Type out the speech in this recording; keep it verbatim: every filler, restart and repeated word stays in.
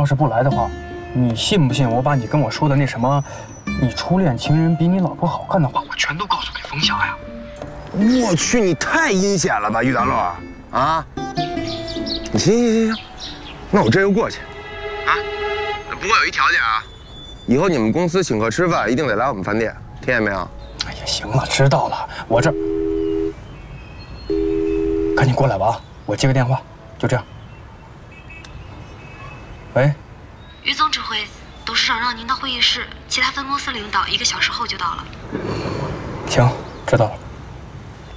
要是不来的话，你信不信我把你跟我说的那什么，你初恋情人比你老婆好看的话，我全都告诉给冯霞呀？ 我去，你太阴险了吧，于大乐啊！行行行行，那我这就过去。啊，不过有一条件啊，以后你们公司请客吃饭一定得来我们饭店，听见没有？ 哎呀，行了，知道了，我这赶紧过来吧啊！我接个电话，就这样。喂， 于总指挥，董事长让您到会议室，其他分公司领导一个小时后就到了。 行，知道了。